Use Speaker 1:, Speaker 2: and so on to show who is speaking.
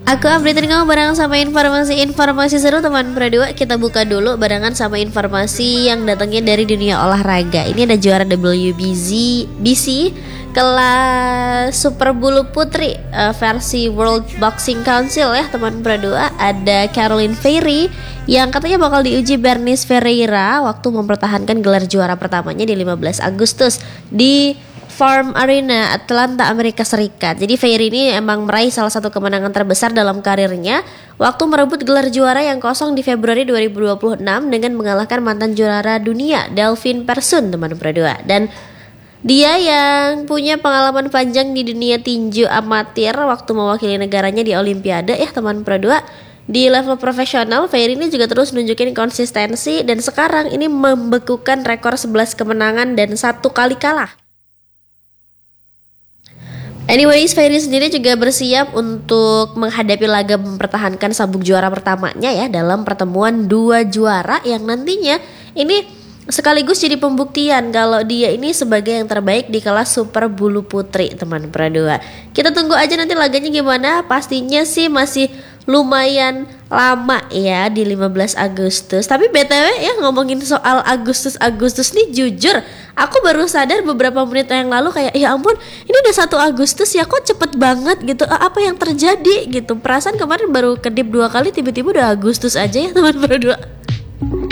Speaker 1: Aku updatein kamu barengan sama informasi seru teman Pro 2. Kita buka dulu barengan sama informasi yang datangnya dari dunia olahraga. Ini ada juara WBC kelas Super Bulu Putri versi World Boxing Council ya teman Pro 2. Ada Caroline Ferry yang katanya bakal diuji Bernice Ferreira waktu mempertahankan gelar juara pertamanya di 15 Agustus di Farm Arena, Atlanta, Amerika Serikat. Jadi Ferry ini emang meraih salah satu kemenangan terbesar dalam karirnya waktu merebut gelar juara yang kosong di Februari 2026 dengan mengalahkan mantan juara dunia Delphine Persoon teman Pro 2. Dan dia yang punya pengalaman panjang di dunia tinju amatir waktu mewakili negaranya di Olimpiade ya teman Pro 2. Di level profesional, Ferry ini juga terus nunjukin konsistensi dan sekarang ini membekukan rekor 11 kemenangan dan 1 kali kalah. Anyways, Ferry sendiri juga bersiap untuk menghadapi laga mempertahankan sabuk juara pertamanya ya dalam pertemuan dua juara yang nantinya ini sekaligus jadi pembuktian kalau dia ini sebagai yang terbaik di kelas Super Bulu Putri teman Pro 2. Kita tunggu aja nanti laganya gimana, pastinya sih masih lumayan lama ya di 15 Agustus. Tapi BTW ya ngomongin soal Agustus nih, jujur aku baru sadar beberapa menit yang lalu kayak ya ampun ini udah 1 Agustus ya, kok cepet banget gitu. Apa yang terjadi gitu, perasaan kemarin baru kedip 2 kali tiba-tiba udah Agustus aja ya teman Pro 2.